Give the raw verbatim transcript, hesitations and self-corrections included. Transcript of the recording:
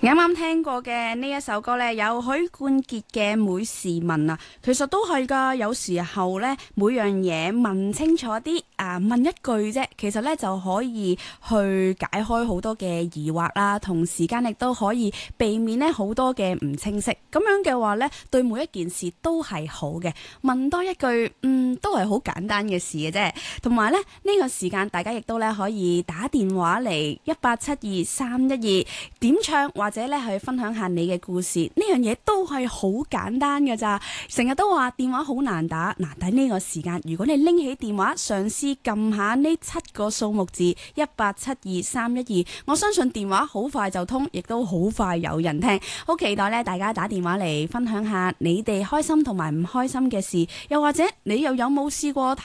啱啱聽過嘅呢一首歌呢，有許冠傑嘅《每時問》啊，其實都係噶。有時候呢，每樣嘢問清楚啲啊，問一句啫，其實呢就可以去解開好多嘅疑惑啦，同時間亦都可以避免呢好多嘅唔清晰。咁樣嘅話呢，對每一件事都係好嘅。問多一句，嗯，都係好簡單嘅事嘅啫。同埋呢，呢個時間，大家亦都呢可以打電話嚟一八七二三一二點唱或者咧去分享下你嘅故事，呢樣嘢都係好簡單㗎咋。成日都話電話好難打，嗱，喺呢個時間，如果你拎起電話嘗試撳下呢七個數目字一八七二三一二，我相信電話好快就通，亦都好快有人聽。好期待咧，大家打電話嚟分享下你哋開心同埋唔開心嘅事，又或者你又有冇試過